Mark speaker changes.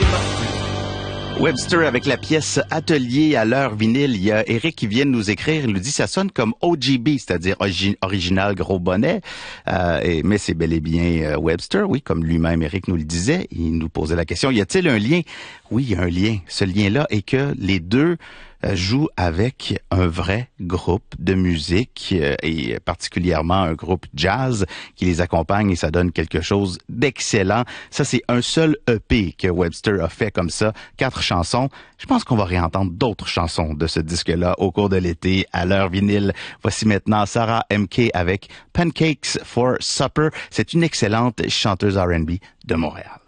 Speaker 1: Webster avec la pièce Atelier à l'heure vinyle. Il y a Eric qui vient de nous écrire. Il nous dit ça sonne comme OGB, c'est-à-dire original gros bonnet. Mais c'est bel et bien Webster, oui, comme lui-même Eric nous le disait. Il nous posait la question, y a-t-il un lien? Oui, il y a un lien. Ce lien-là est que les deux jouent avec un vrai groupe de musique et particulièrement un groupe jazz qui les accompagne et ça donne quelque chose d'excellent. Ça, c'est un seul EP que Webster a fait comme ça, 4 chansons. Je pense qu'on va réentendre d'autres chansons de ce disque-là au cours de l'été à l'heure vinyle. Voici maintenant Sarah M.K. avec Pancakes for Supper. C'est une excellente chanteuse R&B de Montréal.